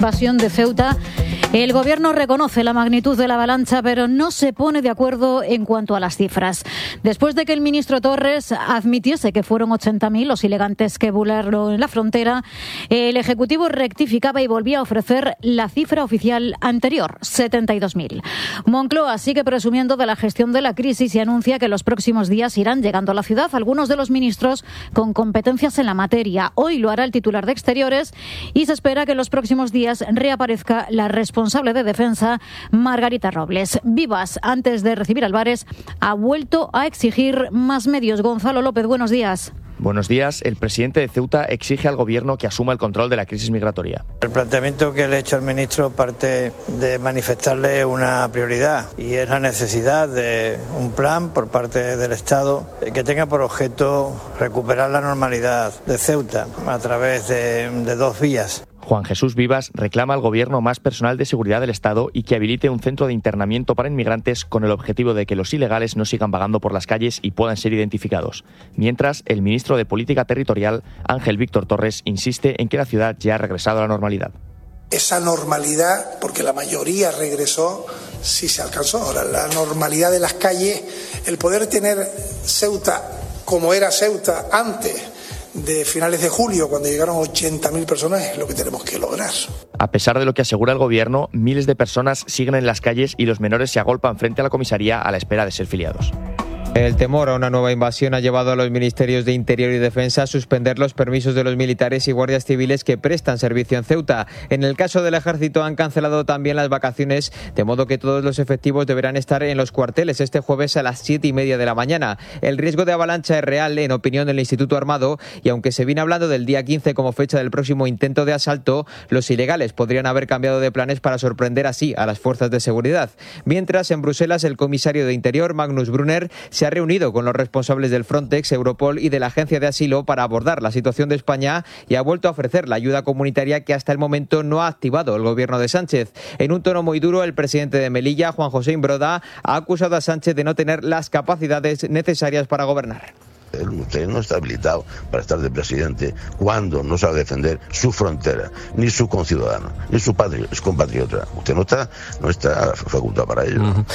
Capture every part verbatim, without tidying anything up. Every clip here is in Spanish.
invasión de Ceuta. El Gobierno reconoce la magnitud de la avalancha, pero no se pone de acuerdo en cuanto a las cifras. Después de que el ministro Torres admitiese que fueron ochenta mil los ilegantes que volaron en la frontera, el Ejecutivo rectificaba y volvía a ofrecer la cifra oficial anterior, setenta y dos mil. Moncloa sigue presumiendo de la gestión de la crisis y anuncia que los próximos días irán llegando a la ciudad algunos de los ministros con competencias en la materia. Hoy lo hará el titular de Exteriores y se espera que en los próximos días reaparezca la responsable de Defensa, Margarita Robles. Vivas, antes de recibir a Álvarez, ha vuelto a exigir más medios. Gonzalo López, buenos días. Buenos días. El presidente de Ceuta exige al Gobierno que asuma el control de la crisis migratoria. El planteamiento que le he hecho al ministro parte de manifestarle una prioridad y es la necesidad de un plan por parte del Estado que tenga por objeto recuperar la normalidad de Ceuta a través de, de dos vías. Juan Jesús Vivas reclama al Gobierno más personal de seguridad del Estado y que habilite un centro de internamiento para inmigrantes con el objetivo de que los ilegales no sigan vagando por las calles y puedan ser identificados. Mientras, el ministro de Política Territorial, Ángel Víctor Torres, insiste en que la ciudad ya ha regresado a la normalidad. Esa normalidad, porque la mayoría regresó, sí se alcanzó. Ahora, la normalidad de las calles, el poder tener Ceuta como era Ceuta antes de finales de julio, cuando llegaron ochenta mil personas, es lo que tenemos que lograr. A pesar de lo que asegura el Gobierno, miles de personas siguen en las calles y los menores se agolpan frente a la comisaría a la espera de ser filiados. El temor a una nueva invasión ha llevado a los ministerios de Interior y Defensa a suspender los permisos de los militares y guardias civiles que prestan servicio en Ceuta. En el caso del Ejército han cancelado también las vacaciones, de modo que todos los efectivos deberán estar en los cuarteles este jueves a las siete y media de la mañana. El riesgo de avalancha es real, en opinión del Instituto Armado, y aunque se viene hablando del día quince como fecha del próximo intento de asalto, los ilegales podrían haber cambiado de planes para sorprender así a las fuerzas de seguridad. Mientras, en Bruselas, el comisario de Interior, Magnus Brunner, se ha reunido con los responsables del Frontex, Europol y de la Agencia de Asilo para abordar la situación de España y ha vuelto a ofrecer la ayuda comunitaria que hasta el momento no ha activado el Gobierno de Sánchez. En un tono muy duro, el presidente de Melilla, Juan José Imbroda, ha acusado a Sánchez de no tener las capacidades necesarias para gobernar. Usted no está habilitado para estar de presidente cuando no sabe defender su frontera, ni su conciudadano, ni su patria, su compatriota. Usted no está, no está facultado para ello. Uh-huh.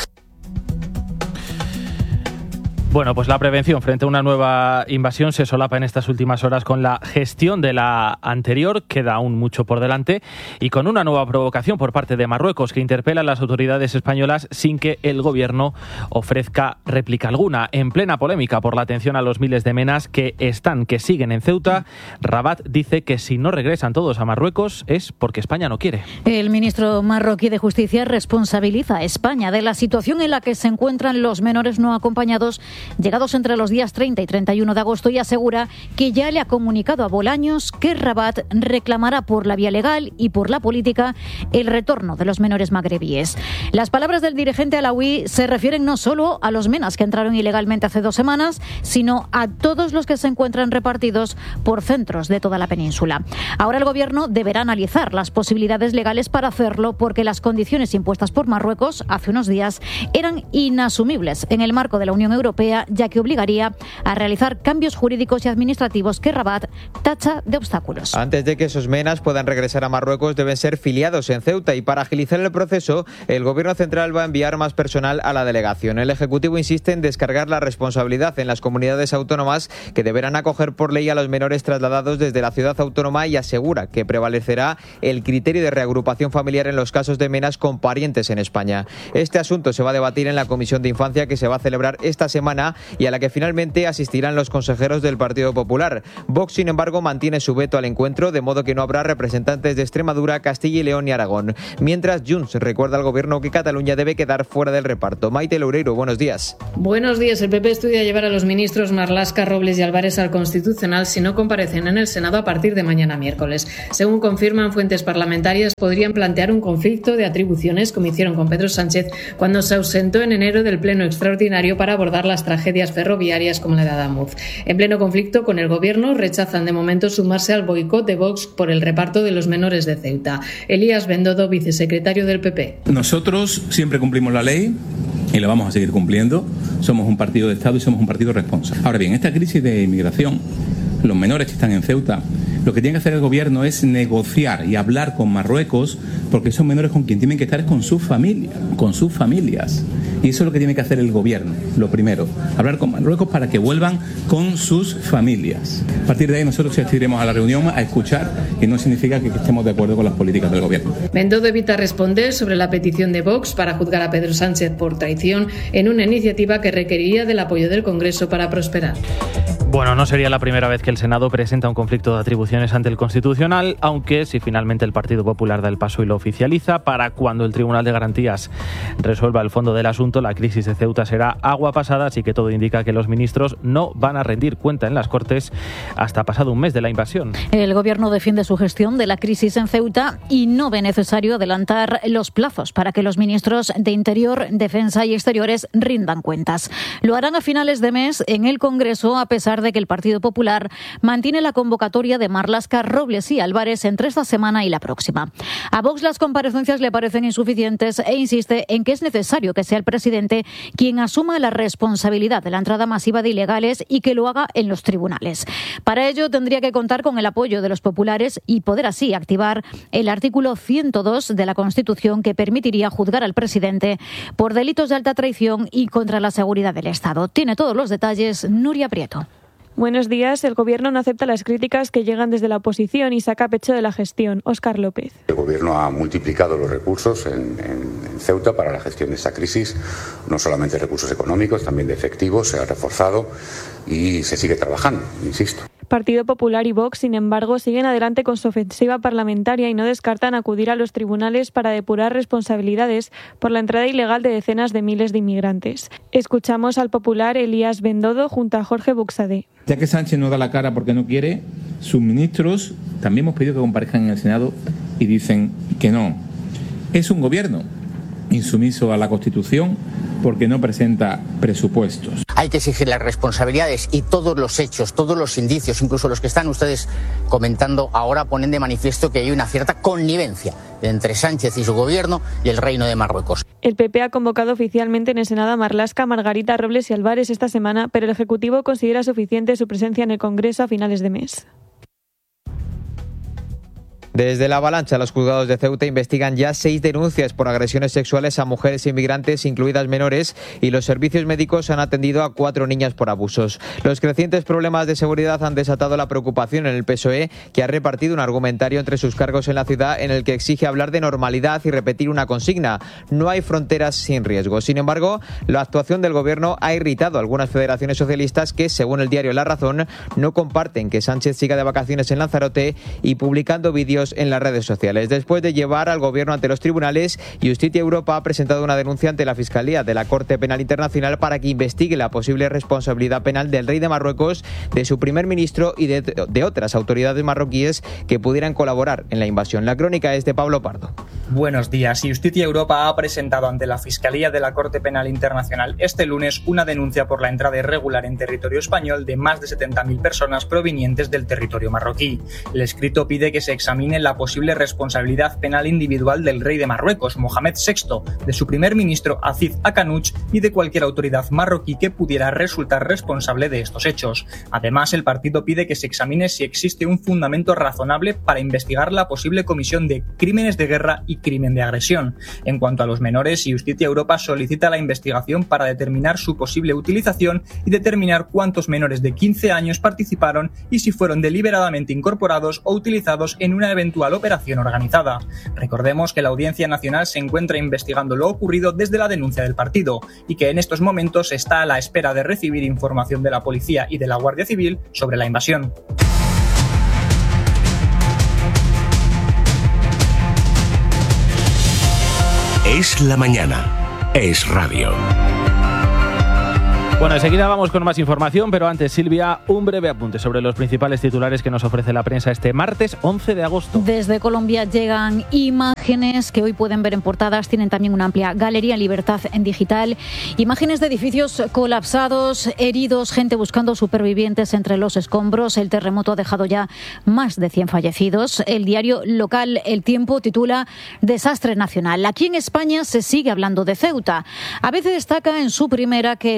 Bueno, pues la prevención frente a una nueva invasión se solapa en estas últimas horas con la gestión de la anterior, queda aún mucho por delante, y con una nueva provocación por parte de Marruecos que interpela a las autoridades españolas sin que el Gobierno ofrezca réplica alguna. En plena polémica por la atención a los miles de menas que están, que siguen en Ceuta, Rabat dice que si no regresan todos a Marruecos es porque España no quiere. El ministro marroquí de Justicia responsabiliza a España de la situación en la que se encuentran los menores no acompañados llegados entre los días treinta y treinta y uno de agosto y asegura que ya le ha comunicado a Bolaños que Rabat reclamará por la vía legal y por la política el retorno de los menores magrebíes. Las palabras del dirigente alauí se refieren no solo a los menas que entraron ilegalmente hace dos semanas, sino a todos los que se encuentran repartidos por centros de toda la península. Ahora el Gobierno deberá analizar las posibilidades legales para hacerlo porque las condiciones impuestas por Marruecos hace unos días eran inasumibles en el marco de la Unión Europea, ya que obligaría a realizar cambios jurídicos y administrativos que Rabat tacha de obstáculos. Antes de que esos menas puedan regresar a Marruecos, deben ser filiados en Ceuta y para agilizar el proceso, el Gobierno central va a enviar más personal a la delegación. El Ejecutivo insiste en descargar la responsabilidad en las comunidades autónomas que deberán acoger por ley a los menores trasladados desde la ciudad autónoma y asegura que prevalecerá el criterio de reagrupación familiar en los casos de menas con parientes en España. Este asunto se va a debatir en la Comisión de Infancia que se va a celebrar esta semana y a la que finalmente asistirán los consejeros del Partido Popular. Vox, sin embargo, mantiene su veto al encuentro, de modo que no habrá representantes de Extremadura, Castilla y León y Aragón. Mientras, Junts recuerda al Gobierno que Cataluña debe quedar fuera del reparto. Maite Loureiro, buenos días. Buenos días. El P P estudia llevar a los ministros Marlaska, Robles y Álvarez al Constitucional si no comparecen en el Senado a partir de mañana miércoles. Según confirman fuentes parlamentarias, podrían plantear un conflicto de atribuciones, como hicieron con Pedro Sánchez cuando se ausentó en enero del Pleno Extraordinario para abordar las tragedias ferroviarias como la de Adamuz. En pleno conflicto con el Gobierno, rechazan de momento sumarse al boicot de Vox por el reparto de los menores de Ceuta. Elías Bendodo, vicesecretario del P P. Nosotros siempre cumplimos la ley y la vamos a seguir cumpliendo. Somos un partido de Estado y somos un partido responsable. Ahora bien, esta crisis de inmigración, los menores que están en Ceuta Lo que tiene que hacer el gobierno es negociar y hablar con Marruecos, porque esos menores con quien tienen que estar es con sus familias, con sus familias. Y eso es lo que tiene que hacer el gobierno, lo primero, hablar con Marruecos para que vuelvan con sus familias. A partir de ahí nosotros asistiremos a la reunión a escuchar, y no significa que estemos de acuerdo con las políticas del gobierno. Bendodo evita responder sobre la petición de Vox para juzgar a Pedro Sánchez por traición en una iniciativa que requeriría del apoyo del Congreso para prosperar. Bueno, no sería la primera vez que el Senado presenta un conflicto de atribuciones ante el Constitucional, aunque si finalmente el Partido Popular da el paso y lo oficializa, para cuando el Tribunal de Garantías resuelva el fondo del asunto, la crisis de Ceuta será agua pasada, así que todo indica que los ministros no van a rendir cuenta en las Cortes hasta pasado un mes de la invasión. El Gobierno defiende su gestión de la crisis en Ceuta y no ve necesario adelantar los plazos para que los ministros de Interior, Defensa y Exteriores rindan cuentas. Lo harán a finales de mes en el Congreso, a pesar de que el Partido Popular mantiene la convocatoria de Marlaska, Robles y Álvarez entre esta semana y la próxima. A Vox las comparecencias le parecen insuficientes e insiste en que es necesario que sea el presidente quien asuma la responsabilidad de la entrada masiva de ilegales y que lo haga en los tribunales. Para ello tendría que contar con el apoyo de los populares y poder así activar el artículo ciento dos de la Constitución, que permitiría juzgar al presidente por delitos de alta traición y contra la seguridad del Estado. Tiene todos los detalles Nuria Prieto. Buenos días. El Gobierno no acepta las críticas que llegan desde la oposición y saca pecho de la gestión. Óscar López. El Gobierno ha multiplicado los recursos en, en, en Ceuta para la gestión de esta crisis, no solamente recursos económicos, también de efectivos, se ha reforzado y se sigue trabajando, insisto. Partido Popular y Vox, sin embargo, siguen adelante con su ofensiva parlamentaria y no descartan acudir a los tribunales para depurar responsabilidades por la entrada ilegal de decenas de miles de inmigrantes. Escuchamos al popular Elías Bendodo junto a Jorge Buxadé. Ya que Sánchez no da la cara porque no quiere, sus ministros también hemos pedido que comparezcan en el Senado y dicen que no. Es un gobierno insumiso a la Constitución porque no presenta presupuestos. Hay que exigir las responsabilidades y todos los hechos, todos los indicios, incluso los que están ustedes comentando ahora, ponen de manifiesto que hay una cierta connivencia entre Sánchez y su gobierno y el Reino de Marruecos. El P P ha convocado oficialmente en el Senado a Marlaska, Margarita Robles y Álvarez esta semana, pero el Ejecutivo considera suficiente su presencia en el Congreso a finales de mes. Desde la Avalancha, los juzgados de Ceuta investigan ya seis denuncias por agresiones sexuales a mujeres inmigrantes, incluidas menores, y los servicios médicos han atendido a cuatro niñas por abusos. Los crecientes problemas de seguridad han desatado la preocupación en el P S O E, que ha repartido un argumentario entre sus cargos en la ciudad en el que exige hablar de normalidad y repetir una consigna: no hay fronteras sin riesgo. Sin embargo, la actuación del gobierno ha irritado a algunas federaciones socialistas que, según el diario La Razón, no comparten que Sánchez siga de vacaciones en Lanzarote y publicando vídeos en las redes sociales. Después de llevar al gobierno ante los tribunales, Justicia Europa ha presentado una denuncia ante la Fiscalía de la Corte Penal Internacional para que investigue la posible responsabilidad penal del rey de Marruecos, de su primer ministro y de, de otras autoridades marroquíes que pudieran colaborar en la invasión. La crónica es de Pablo Pardo. Buenos días. Justicia Europa ha presentado ante la Fiscalía de la Corte Penal Internacional este lunes una denuncia por la entrada irregular en territorio español de más de setenta mil personas provenientes del territorio marroquí. El escrito pide que se examine la posible responsabilidad penal individual del rey de Marruecos, Mohamed sexto, de su primer ministro Aziz Akanuch y de cualquier autoridad marroquí que pudiera resultar responsable de estos hechos. Además, el partido pide que se examine si existe un fundamento razonable para investigar la posible comisión de crímenes de guerra y crimen de agresión. En cuanto a los menores, Justicia Europa solicita la investigación para determinar su posible utilización y determinar cuántos menores de quince años participaron y si fueron deliberadamente incorporados o utilizados en una eventual operación organizada. Recordemos que la Audiencia Nacional se encuentra investigando lo ocurrido desde la denuncia del partido y que en estos momentos está a la espera de recibir información de la Policía y de la Guardia Civil sobre la invasión. Es la mañana. Es radio. Bueno, enseguida vamos con más información, pero antes, Silvia, un breve apunte sobre los principales titulares que nos ofrece la prensa este martes once de agosto. Desde Colombia llegan imágenes que hoy pueden ver en portadas. Tienen también una amplia galería en Libertad en digital. Imágenes de edificios colapsados, heridos, gente buscando supervivientes entre los escombros. El terremoto ha dejado ya más de cien fallecidos. El diario local El Tiempo titula Desastre nacional. Aquí en España se sigue hablando de Ceuta. A veces destaca en su primera que los mandos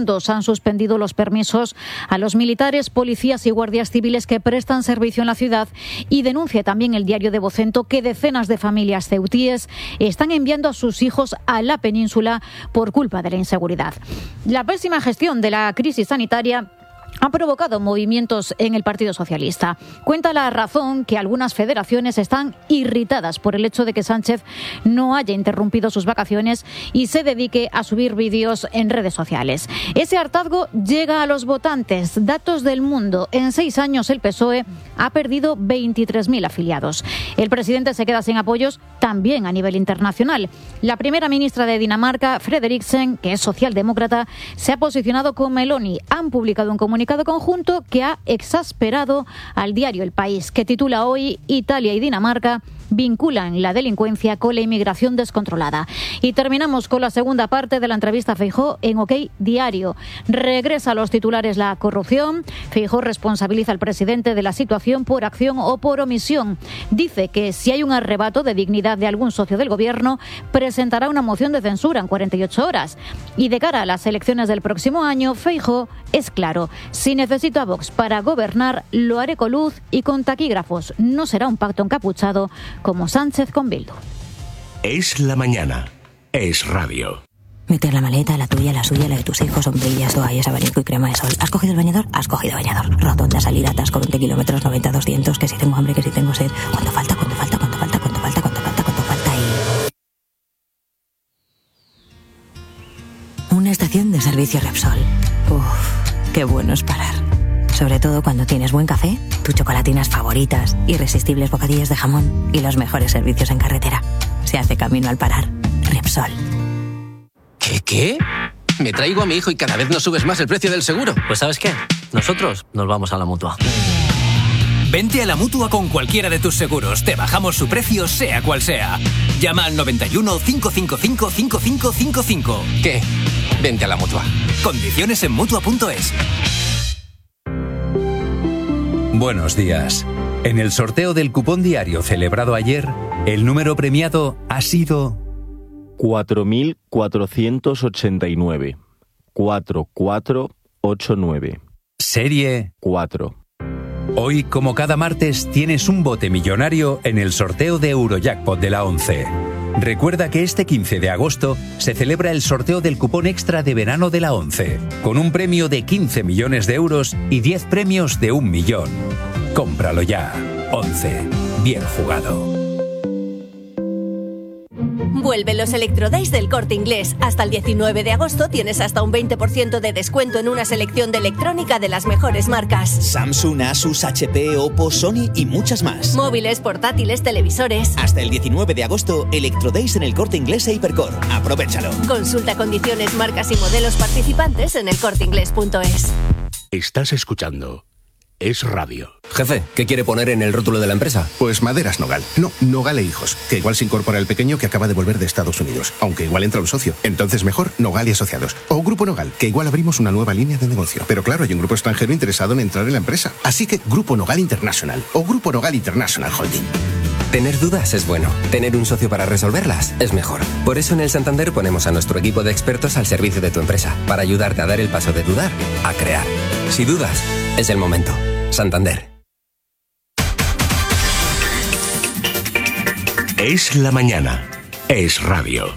Comandos han suspendido los permisos a los militares, policías y guardias civiles que prestan servicio en la ciudad, y denuncia también el diario de Vocento que decenas de familias ceutíes están enviando a sus hijos a la península por culpa de la inseguridad. La pésima gestión de la crisis sanitaria ha provocado movimientos en el Partido Socialista. Cuenta La Razón que algunas federaciones están irritadas por el hecho de que Sánchez no haya interrumpido sus vacaciones y se dedique a subir vídeos en redes sociales. Ese hartazgo llega a los votantes. Datos del Mundo: en seis años el P S O E ha perdido veintitrés mil afiliados. El presidente se queda sin apoyos también a nivel internacional. La primera ministra de Dinamarca, Frederiksen, que es socialdemócrata, se ha posicionado con Meloni. Han publicado un comunicado conjunto que ha exasperado al diario El País, que titula hoy: Italia y Dinamarca vinculan la delincuencia con la inmigración descontrolada. Y terminamos con la segunda parte de la entrevista a Feijóo en OK Diario. Regresa a los titulares la corrupción. Feijóo responsabiliza al presidente de la situación por acción o por omisión. Dice que si hay un arrebato de dignidad de algún socio del gobierno, presentará una moción de censura en cuarenta y ocho horas. Y de cara a las elecciones del próximo año, Feijóo es claro: si necesito a Vox para gobernar, lo haré con luz y con taquígrafos. No será un pacto encapuchado como Sánchez con Bildu. Es la mañana. Es radio. Meter la maleta, la tuya, la suya, la de tus hijos, sombrillas, toallas, abanico y crema de sol. ¿Has cogido el bañador? Has cogido bañador. Rotonda, salida, atasco, veinte kilómetros, noventa, doscientos. Que si tengo hambre, que si tengo sed. ¿Cuánto falta? ¿Cuánto falta? ¿Cuánto falta? ¿Cuánto falta? ¿Cuánto falta? ¿Cuánto falta? Y... una estación de servicio Repsol. Uff, qué bueno es parar. Sobre todo cuando tienes buen café, tus chocolatinas favoritas, irresistibles bocadillos de jamón y los mejores servicios en carretera. Se hace camino al parar. Repsol. ¿Qué, qué? Me traigo a mi hijo y cada vez nos subes más el precio del seguro. Pues ¿sabes qué? Nosotros nos vamos a la Mutua. Vente a la Mutua con cualquiera de tus seguros. Te bajamos su precio, sea cual sea. Llama al noventa y uno, cinco cinco cinco, cinco cinco cinco cinco. ¿Qué? Vente a la Mutua. Condiciones en Mutua punto es. Buenos días. En el sorteo del cupón diario celebrado ayer, el número premiado ha sido cuatro mil cuatrocientos ochenta y nueve. cuatro cuatro ocho nueve. Serie cuatro. Hoy, como cada martes, tienes un bote millonario en el sorteo de Eurojackpot de la ONCE. Recuerda que este quince de agosto se celebra el sorteo del cupón extra de verano de la ONCE, con un premio de quince millones de euros y diez premios de un millón. Cómpralo ya. ONCE. Bien jugado. Vuelven los Electrodays del Corte Inglés. Hasta el diecinueve de agosto tienes hasta un veinte por ciento de descuento en una selección de electrónica de las mejores marcas. Samsung, Asus, H P, Oppo, Sony y muchas más. Móviles, portátiles, televisores. Hasta el diecinueve de agosto, Electrodays en el Corte Inglés e Hipercor. Aprovéchalo. Consulta condiciones, marcas y modelos participantes en el corte inglés punto es. Estás escuchando Es Radio. Jefe, ¿qué quiere poner en el rótulo de la empresa? Pues Maderas Nogal. No, Nogal e Hijos. Que igual se incorpora el pequeño que acaba de volver de Estados Unidos. Aunque igual entra un socio. Entonces mejor Nogal y Asociados. O Grupo Nogal, que igual abrimos una nueva línea de negocio. Pero claro, hay un grupo extranjero interesado en entrar en la empresa. Así que Grupo Nogal International. O Grupo Nogal International Holding. Tener dudas es bueno. Tener un socio para resolverlas es mejor. Por eso en el Santander ponemos a nuestro equipo de expertos al servicio de tu empresa. Para ayudarte a dar el paso de dudar a crear. Si dudas, es el momento. Santander. Es la mañana. Es radio.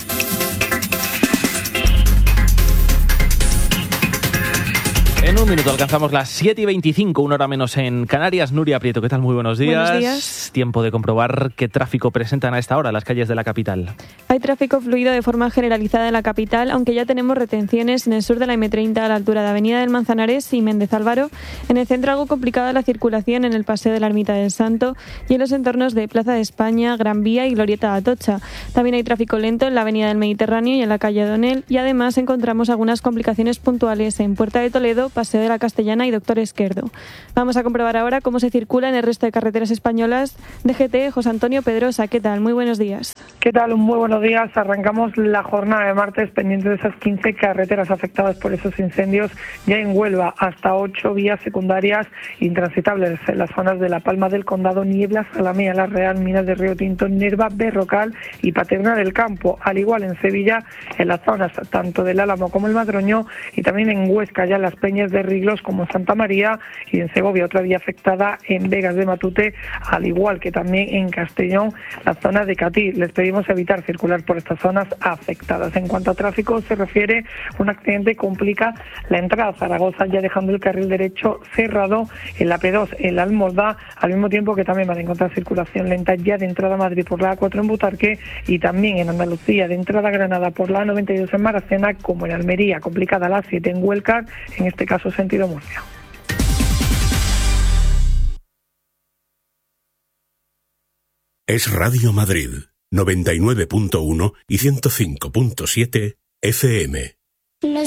En un minuto alcanzamos las siete y veinticinco, una hora menos en Canarias. Nuria Prieto, ¿qué tal? Muy buenos días. Buenos días. Tiempo de comprobar qué tráfico presentan a esta hora las calles de la capital. Hay tráfico fluido de forma generalizada en la capital, aunque ya tenemos retenciones en el sur de la eme treinta a la altura de Avenida del Manzanares y Méndez Álvaro. En el centro algo complicada la circulación en el Paseo de la Ermita del Santo y en los entornos de Plaza de España, Gran Vía y Glorieta de Atocha. También hay tráfico lento en la Avenida del Mediterráneo y en la calle O'Donnell, y además encontramos algunas complicaciones puntuales en Puerta de Toledo, Paseo de la Castellana y Doctor Esquerdo. Vamos a comprobar ahora cómo se circula en el resto de carreteras españolas. D G T, José Antonio Pedrosa, ¿qué tal? Muy buenos días. ¿Qué tal? Muy buenos días. Arrancamos la jornada de martes pendiente de esas quince carreteras afectadas por esos incendios. Ya en Huelva, hasta ocho vías secundarias intransitables en las zonas de La Palma del Condado, Niebla, Salamea, La Real, Minas de Río Tinto, Nerva, Berrocal y Paterna del Campo. Al igual en Sevilla, en las zonas tanto del Álamo como el Madroño, y también en Huesca, ya en las Peñas de Riglos como Santa María, y en Segovia otra vía afectada en Vegas de Matute, al igual que también en Castellón, la zona de Catí. Les pedimos evitar circular por estas zonas afectadas. En cuanto a tráfico se refiere, un accidente complica la entrada a Zaragoza, ya dejando el carril derecho cerrado en la P dos, en la Almordá, al mismo tiempo que también van a encontrar circulación lenta ya de entrada a Madrid por la A cuatro en Butarque, y también en Andalucía de entrada a Granada por la A noventa y dos en Maracena, como en Almería, complicada la A siete en Huelca, en este caso sentido Murcia. Es Radio Madrid, noventa y nueve punto uno y ciento cinco punto siete F M. Los